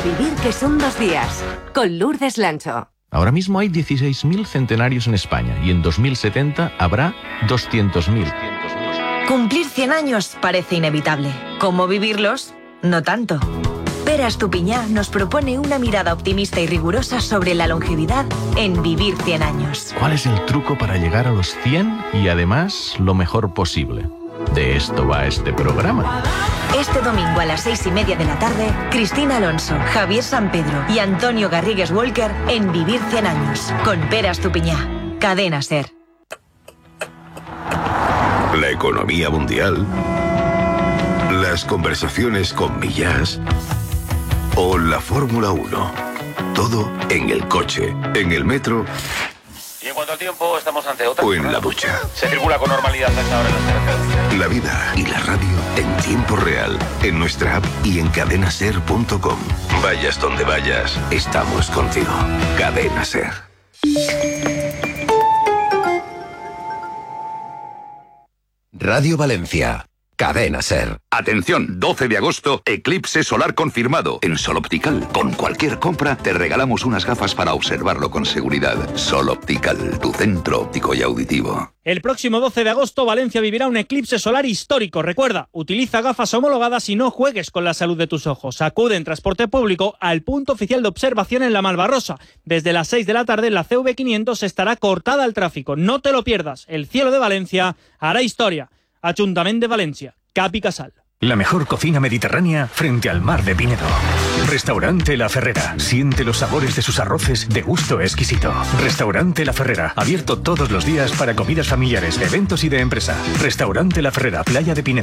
vivir que son 2 días, con Lourdes Lancho. Ahora mismo hay 16.000 centenarios en España y en 2070 habrá 200.000. Cumplir 100 años parece inevitable. ¿Cómo vivirlos? No tanto. Pere Estupiñán nos propone una mirada optimista y rigurosa sobre la longevidad en Vivir 100 años. ¿Cuál es el truco para llegar a los 100 y además lo mejor posible? De esto va este programa. Este domingo a las 6:30 de la tarde, Cristina Alonso, Javier Sampedro y Antonio Garrigues Walker en Vivir 100 años, con Pere Estupiñán. Cadena SER. La economía mundial, las conversaciones con Millás o la Fórmula 1. Todo en el coche, en el metro. Y en cuanto al tiempo, estamos ante otra. O en la ducha. Se circula con normalidad a esta hora en las carreteras. La vida y la radio en tiempo real, en nuestra app y en cadenaser.com. Vayas donde vayas, estamos contigo. Cadena Ser. Radio Valencia. Cadena Ser. Atención, 12 de agosto, eclipse solar confirmado en Sol Optical. Con cualquier compra te regalamos unas gafas para observarlo con seguridad. Sol Optical, tu centro óptico y auditivo. El próximo 12 de agosto Valencia vivirá un eclipse solar histórico. Recuerda, utiliza gafas homologadas y no juegues con la salud de tus ojos. Acude en transporte público al punto oficial de observación en la Malvarrosa. Desde las 6 de la tarde la CV500 estará cortada al tráfico. No te lo pierdas. El cielo de Valencia hará historia. Ayuntamiento de Valencia, Cap y Casal. La mejor cocina mediterránea frente al mar de Pinedo. Restaurante La Ferrera. Siente los sabores de sus arroces de gusto exquisito. Restaurante La Ferrera. Abierto todos los días para comidas familiares, eventos y de empresa. Restaurante La Ferrera, Playa de Pinedo.